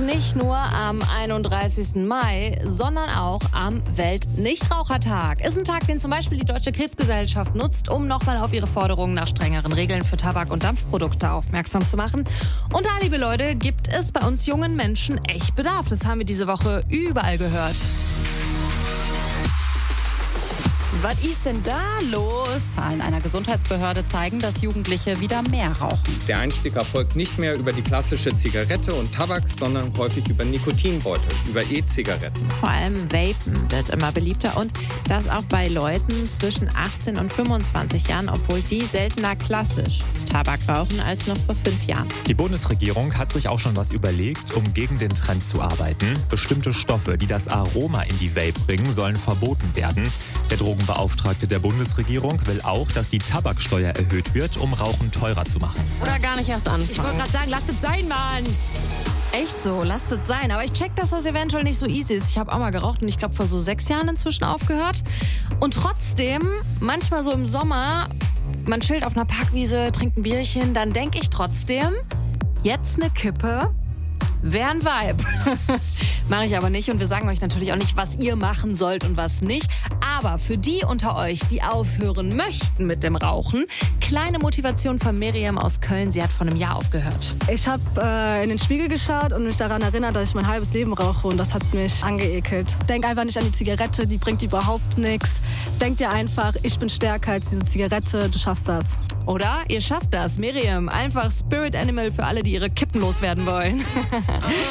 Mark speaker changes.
Speaker 1: nicht nur am 31. Mai, sondern auch am Weltnichtrauchertag. Ist ein Tag, den zum Beispiel die Deutsche Krebsgesellschaft nutzt, um nochmal auf ihre Forderungen nach strengeren Regeln für Tabak- und Dampfprodukte aufmerksam zu machen. Und da, liebe Leute, gibt es bei uns jungen Menschen echt Bedarf. Das haben wir diese Woche überall gehört.
Speaker 2: Was ist denn da los? Zahlen einer Gesundheitsbehörde zeigen, dass Jugendliche wieder mehr rauchen.
Speaker 3: Der Einstieg erfolgt nicht mehr über die klassische Zigarette und Tabak, sondern häufig über Nikotinbeutel, über E-Zigaretten.
Speaker 2: Vor allem Vapen wird immer beliebter und das auch bei Leuten zwischen 18 und 25 Jahren, obwohl die seltener klassisch Tabak rauchen als noch vor 5 Jahren.
Speaker 4: Die Bundesregierung hat sich auch schon was überlegt, um gegen den Trend zu arbeiten. Bestimmte Stoffe, die das Aroma in die Vape bringen, sollen verboten werden. Der Drogenbeauftragte der Bundesregierung will auch, dass die Tabaksteuer erhöht wird, um Rauchen teurer zu machen.
Speaker 2: Oder gar nicht erst anfangen.
Speaker 1: Ich wollte gerade sagen, lasst es sein, Mann. Echt so, lasst es sein. Aber ich check, dass das eventuell nicht so easy ist. Ich habe auch mal geraucht und ich glaube vor so 6 Jahren inzwischen aufgehört. Und trotzdem, manchmal so im Sommer, man chillt auf einer Parkwiese, trinkt ein Bierchen, dann denke ich trotzdem, jetzt eine Kippe wäre ein Vibe. Mache ich aber nicht und wir sagen euch natürlich auch nicht, was ihr machen sollt und was nicht. Aber für die unter euch, die aufhören möchten mit dem Rauchen, kleine Motivation von Miriam aus Köln. Sie hat vor einem Jahr aufgehört.
Speaker 5: Ich habe in den Spiegel geschaut und mich daran erinnert, dass ich mein halbes Leben rauche und das hat mich angeekelt. Denk einfach nicht an die Zigarette, die bringt überhaupt nichts. Denk dir einfach, ich bin stärker als diese Zigarette, du schaffst das.
Speaker 1: Oder? Ihr schafft das. Miriam, einfach Spirit Animal für alle, die ihre Kippen loswerden wollen.